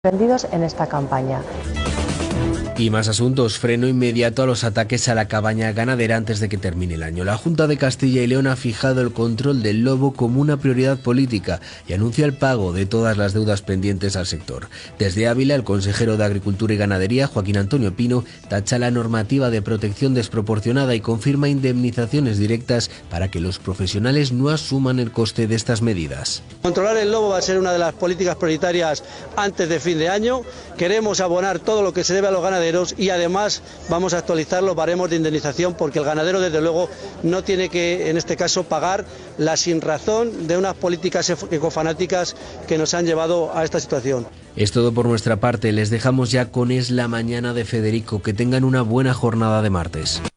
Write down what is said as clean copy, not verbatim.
Prendidos en esta campaña. Y más asuntos. Freno inmediato a los ataques a la cabaña ganadera antes de que termine el año. La Junta de Castilla y León ha fijado el control del lobo como una prioridad política y anuncia el pago de todas las deudas pendientes al sector. Desde Ávila, el consejero de Agricultura y Ganadería, Joaquín Antonio Pino, tacha la normativa de protección desproporcionada y confirma indemnizaciones directas para que los profesionales no asuman el coste de estas medidas. Controlar el lobo va a ser una de las políticas prioritarias antes de fin de año. Queremos abonar todo lo que se debe a los ganaderos y además vamos a actualizar los baremos de indemnización porque el ganadero desde luego no tiene que en este caso pagar la sinrazón de unas políticas ecofanáticas que nos han llevado a esta situación. Es todo por nuestra parte, les dejamos ya con Es la Mañana de Federico, que tengan una buena jornada de martes.